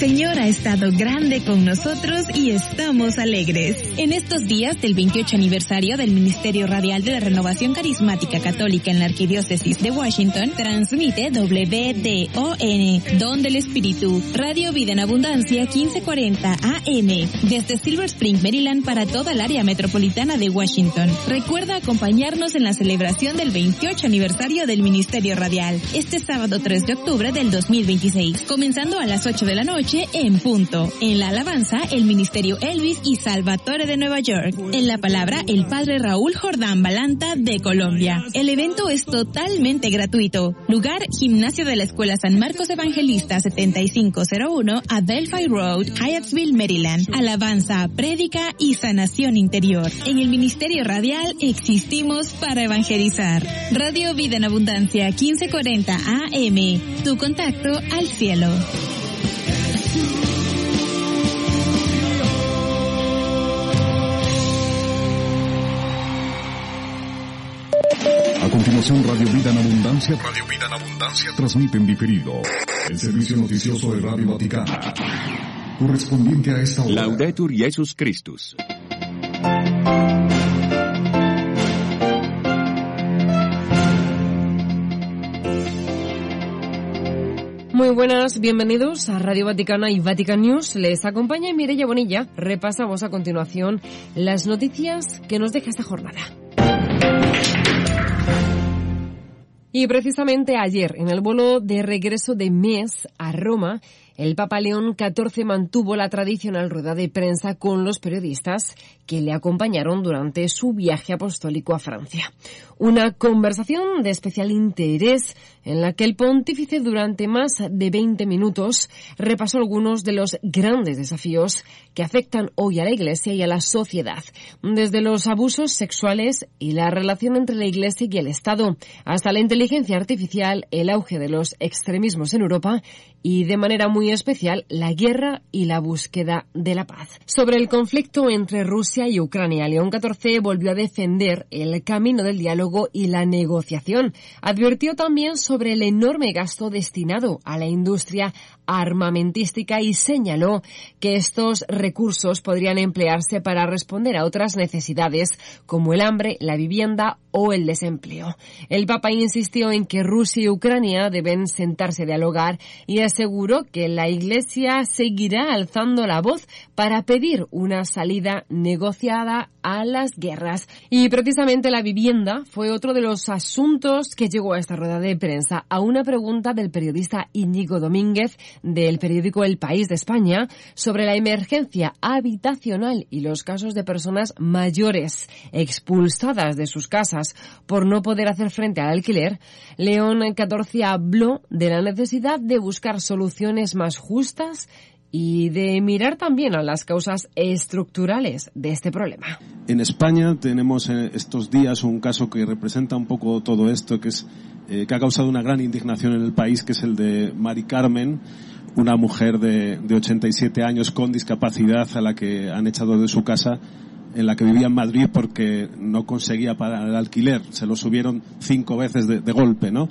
Señor ha estado grande con nosotros y estamos alegres. En estos días del 28 aniversario del Ministerio Radial de la Renovación Carismática Católica en la Arquidiócesis de Washington, transmite WDON, Don del Espíritu, Radio Vida en Abundancia 1540 AM, desde Silver Spring, Maryland, para toda el área metropolitana de Washington. Recuerda acompañarnos en la celebración del 28 aniversario del Ministerio Radial, este sábado 3 de octubre del 2026, comenzando a las 8 de la noche en punto. En la alabanza, el Ministerio Elvis y Salvatore de Nueva York. En la palabra, el Padre Raúl Jordán Balanta de Colombia. El evento es totalmente gratuito. Lugar, Gimnasio de la Escuela San Marcos Evangelista 7501, Adelphi Road, Hyattsville, Maryland. Alabanza, prédica y sanación interior. En el Ministerio Radial existimos para evangelizar. Radio Vida en Abundancia 1540 AM. Tu contacto al cielo. A continuación, Radio Vida en Abundancia. Radio Vida en Abundancia transmite en diferido el servicio noticioso de Radio Vaticana, correspondiente a esta hora. Laudetur Jesus Christus. Muy buenas, bienvenidos a Radio Vaticana y Vatican News. Les acompaña Mireia Bonilla. Repasamos a continuación las noticias que nos deja esta jornada. Y precisamente ayer, en el vuelo de regreso de Metz a Roma, el Papa León XIV mantuvo la tradicional rueda de prensa con los periodistas que le acompañaron durante su viaje apostólico a Francia. Una conversación de especial interés en la que el pontífice durante más de 20 minutos repasó algunos de los grandes desafíos que afectan hoy a la Iglesia y a la sociedad, desde los abusos sexuales y la relación entre la Iglesia y el Estado, hasta la inteligencia artificial, el auge de los extremismos en Europa y, de manera muy especial, la guerra y la búsqueda de la paz. Sobre el conflicto entre Rusia y Ucrania, León XIV volvió a defender el camino del diálogo y la negociación. Advirtió también sobre el enorme gasto destinado a la industria armamentística y señaló que estos recursos podrían emplearse para responder a otras necesidades como el hambre, la vivienda o el desempleo. El Papa insistió en que Rusia y Ucrania deben sentarse a dialogar y aseguró que la Iglesia seguirá alzando la voz para pedir una salida negociada a las guerras. Y precisamente la vivienda fue otro de los asuntos que llegó a esta rueda de prensa. A una pregunta del periodista Íñigo Domínguez del periódico El País de España sobre la emergencia habitacional y los casos de personas mayores expulsadas de sus casas por no poder hacer frente al alquiler, León XIV habló de la necesidad de buscar soluciones más justas y de mirar también a las causas estructurales de este problema. En España tenemos estos días un caso que representa un poco todo esto, que es que ha causado una gran indignación en el país, que es el de Mari Carmen, una mujer de 87 años con discapacidad a la que han echado de su casa, en la que vivía en Madrid porque no conseguía pagar el alquiler. Se lo subieron 5 veces de golpe, ¿no?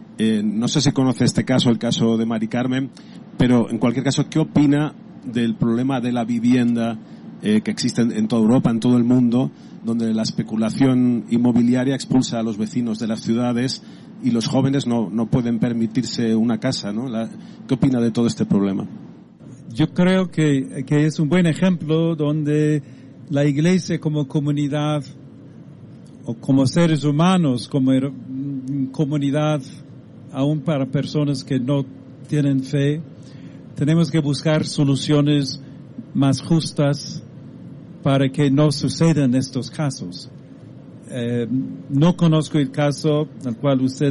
No sé si conoce este caso, el caso de Mari Carmen, pero en cualquier caso, ¿qué opina del problema de la vivienda que existe en toda Europa, en todo el mundo, donde la especulación inmobiliaria expulsa a los vecinos de las ciudades y los jóvenes no pueden permitirse una casa, ¿no? ¿Qué opina de todo este problema? Yo creo que es un buen ejemplo donde la Iglesia como comunidad o como seres humanos, como comunidad, aún para personas que no tienen fe, tenemos que buscar soluciones más justas para que no sucedan estos casos. No conozco el caso al cual usted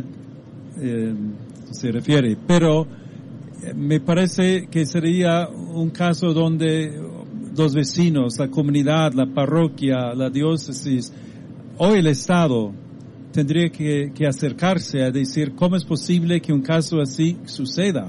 se refiere, pero me parece que sería un caso donde los vecinos, la comunidad, la parroquia, la diócesis o el Estado tendría que acercarse a decir cómo es posible que un caso así suceda.